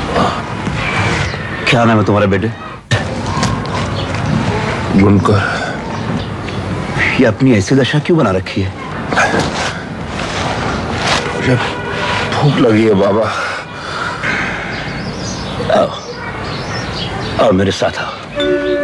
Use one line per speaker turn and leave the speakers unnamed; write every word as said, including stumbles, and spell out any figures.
क्या नाम है तुम्हारे बेटे?
बुनकर।
ये अपनी ऐसी दशा क्यों बना रखी है?
मुझे भूख लगी है बाबा।
आओ, आओ मेरे साथ आओ।